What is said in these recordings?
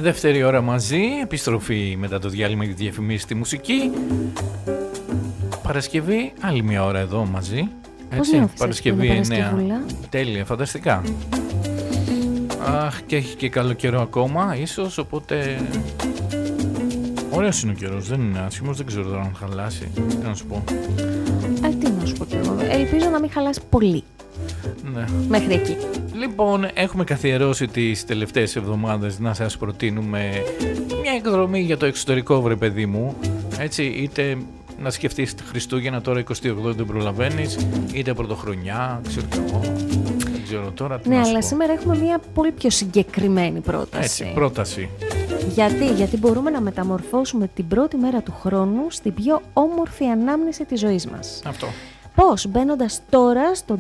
Δεύτερη ώρα μαζί, επιστροφή μετά το διάλειμμα για τη διαφημίση στη μουσική. Παρασκευή, άλλη μια ώρα εδώ μαζί. Έτσι, Παρασκευή 9. Τέλεια, φανταστικά. Αχ, και έχει και καλό καιρό ακόμα, ίσως, οπότε... Ωραίος είναι ο καιρός, δεν είναι άσχημος, δεν ξέρω τώρα αν χαλάσει. Τι να σου πω. Τι να σου πω κι εγώ. Ελπίζω να μην χαλάσει πολύ. Ναι. Μέχρι εκεί. Λοιπόν, έχουμε καθιερώσει τις τελευταίες εβδομάδες να σας προτείνουμε μια εκδρομή για το εξωτερικό, βρε παιδί μου. Έτσι, είτε να σκεφτείς Χριστούγεννα τώρα 28 δεν προλαβαίνεις, είτε πρωτοχρονιά, ξέρω εγώ. Δεν ξέρω τώρα τι να σου πω. Αλλά σήμερα έχουμε μια πολύ πιο συγκεκριμένη πρόταση. Έτσι, πρόταση. Γιατί μπορούμε να μεταμορφώσουμε την πρώτη μέρα του χρόνου στην πιο όμορφη ανάμνηση της ζωής μας. Αυτό. Πώς? Μπαίνοντας τώρα στο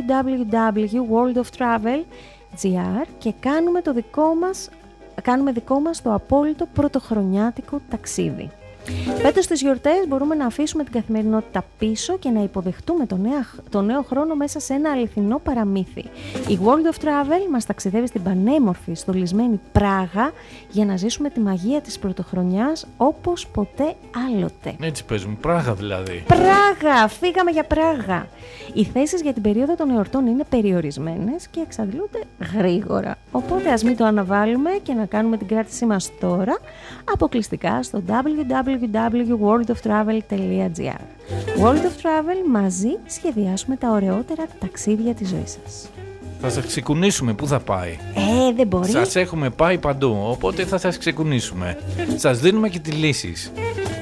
www.worldoftravel.gr και κάνουμε δικό μας το απόλυτο πρωτοχρονιάτικο ταξίδι. Φέτος στις γιορτές μπορούμε να αφήσουμε την καθημερινότητα πίσω και να υποδεχτούμε το νέο χρόνο μέσα σε ένα αληθινό παραμύθι. Η World of Travel μας ταξιδεύει στην πανέμορφη, στολισμένη Πράγα για να ζήσουμε τη μαγεία της πρωτοχρονιάς όπως ποτέ άλλοτε. Έτσι παίζουμε, Πράγα δηλαδή. Πράγα! Φύγαμε για Πράγα! Οι θέσεις για την περίοδο των εορτών είναι περιορισμένες και εξαντλούνται γρήγορα. Οπότε ας μην το αναβάλουμε και να κάνουμε την κράτησή μας τώρα αποκλειστικά στο www.worldoftravel.gr. World of Travel, μαζί σχεδιάσουμε τα ωραιότερα ταξίδια της ζωής σας. Θα σας ξεκουνήσουμε, πού θα πάει. Δεν μπορεί. Σας έχουμε πάει παντού, οπότε θα σας ξεκουνήσουμε. Σας δίνουμε και τις λύσεις.